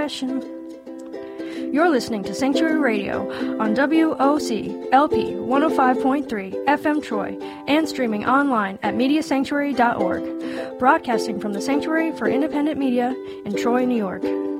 You're listening to Sanctuary Radio on WOC LP 105.3 FM Troy and streaming online at MediaSanctuary.org, broadcasting from the Sanctuary for Independent Media in Troy, New York.